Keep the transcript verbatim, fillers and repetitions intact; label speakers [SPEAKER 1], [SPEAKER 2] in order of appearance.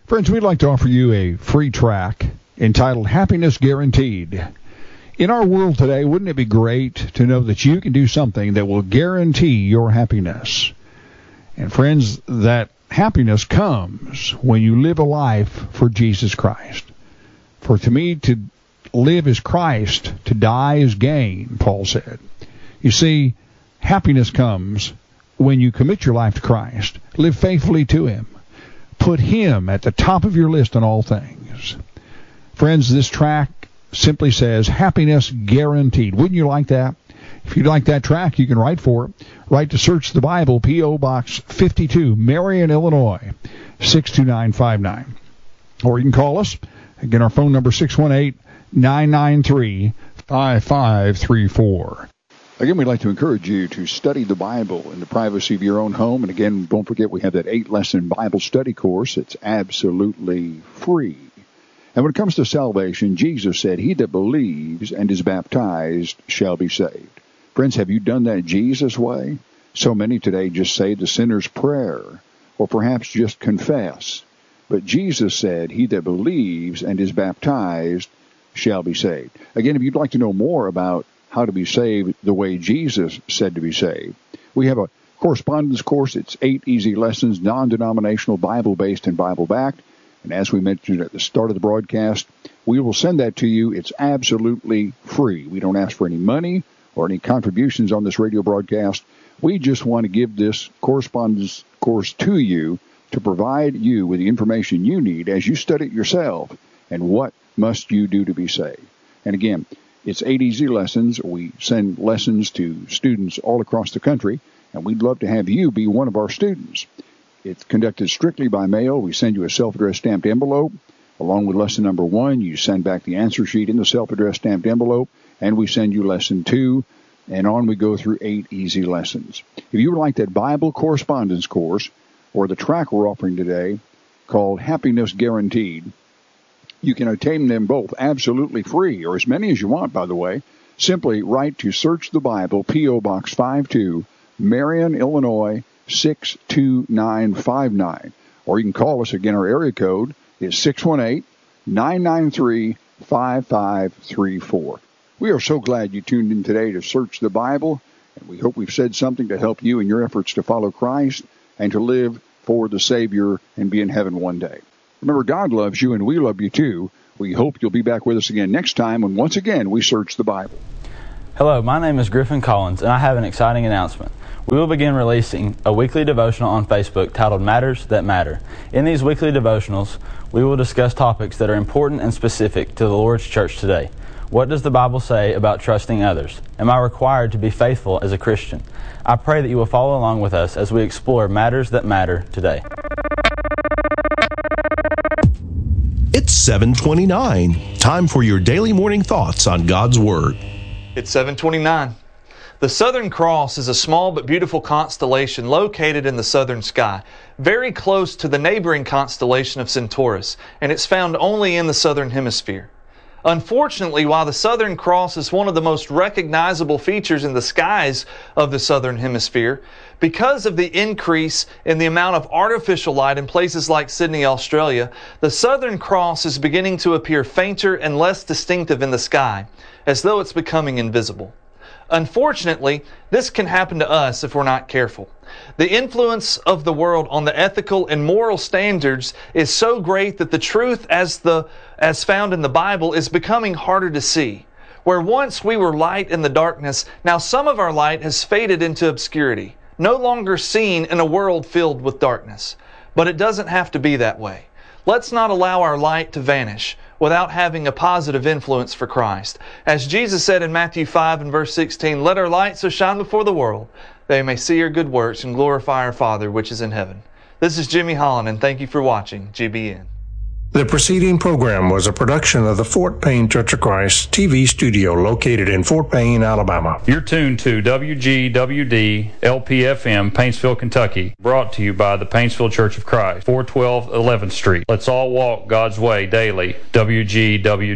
[SPEAKER 1] Friends, we'd like to offer you a free track entitled Happiness Guaranteed. In our world today, wouldn't it be great to know that you can do something that will guarantee your happiness? And friends, that happiness comes when you live a life for Jesus Christ. For to me, to live is Christ, to die is gain, Paul said. You see, happiness comes when you commit your life to Christ, live faithfully to Him, put Him at the top of your list on all things. Friends, this track simply says, happiness guaranteed. Wouldn't you like that? If you'd like that track, you can write for it. Write to Search the Bible, P O. Box fifty-two, Marion, Illinois, six two nine five nine. Or you can call us. Again, our phone number, six one eight, nine nine three, five five three four. Again, we'd like to encourage you to study the Bible in the privacy of your own home. And again, don't forget we have that eight-lesson Bible study course. It's absolutely free. And when it comes to salvation, Jesus said, he that believes and is baptized shall be saved. Friends, have you done that Jesus way? So many today just say the sinner's prayer, or perhaps just confess. But Jesus said, he that believes and is baptized shall be saved. Again, if you'd like to know more about how to be saved the way Jesus said to be saved, we have a correspondence course. It's eight easy lessons, non-denominational, Bible-based, and Bible-backed. And as we mentioned at the start of the broadcast, we will send that to you. It's absolutely free. We don't ask for any money or any contributions on this radio broadcast. We just want to give this correspondence course to you to provide you with the information you need as you study it yourself and what must you do to be saved. And again, it's eight easy lessons. We send lessons to students all across the country, and we'd love to have you be one of our students. It's conducted strictly by mail. We send you a self-addressed stamped envelope. Along with lesson number one, you send back the answer sheet in the self-addressed stamped envelope, and we send you lesson two, and on we go through eight easy lessons. If you would like that Bible correspondence course, or the track we're offering today, called Happiness Guaranteed, you can obtain them both absolutely free, or as many as you want, by the way. Simply write to Search the Bible, P O. Box fifty-two, Marion, Illinois, six two nine five nine. Or you can call us. Again, our area code is six one eight, nine nine three, five five three four. We are so glad you tuned in today to Search the Bible, and we hope we've said something to help you in your efforts to follow Christ and to live for the Savior and be in heaven one day. Remember, God loves you, and we love you too. We hope you'll be back with us again next time when once again we search the Bible.
[SPEAKER 2] Hello, my name is Griffin Collins, and I have an exciting announcement. We will begin releasing a weekly devotional on Facebook titled Matters That Matter. In these weekly devotionals, we will discuss topics that are important and specific to the Lord's church today. What does the Bible say about trusting others? Am I required to be faithful as a Christian? I pray that you will follow along with us as we explore matters that matter today.
[SPEAKER 3] It's seven twenty-nine. Time for your daily morning thoughts on God's Word.
[SPEAKER 4] It's seven twenty-nine. The Southern Cross is a small but beautiful constellation located in the southern sky, very close to the neighboring constellation of Centaurus, and it's found only in the southern hemisphere. Unfortunately, while the Southern Cross is one of the most recognizable features in the skies of the Southern Hemisphere, because of the increase in the amount of artificial light in places like Sydney, Australia, the Southern Cross is beginning to appear fainter and less distinctive in the sky, as though it's becoming invisible. Unfortunately, this can happen to us if we're not careful. The influence of the world on the ethical and moral standards is so great that the truth as the as found in the Bible is becoming harder to see. Where once we were light in the darkness, now some of our light has faded into obscurity, no longer seen in a world filled with darkness. But it doesn't have to be that way. Let's not allow our light to vanish without having a positive influence for Christ. As Jesus said in Matthew five and verse sixteen, "Let our light so shine before the world, they may see your good works and glorify our Father which is in heaven." This is Jimmy Holland, and thank you for watching G B N.
[SPEAKER 5] The preceding program was a production of the Fort Payne Church of Christ T V studio located in Fort Payne, Alabama.
[SPEAKER 6] You're tuned to W G W D L P F M, Paintsville, Kentucky, brought to you by the Paintsville Church of Christ, four twelve eleventh Street. Let's all walk God's way daily. W G W D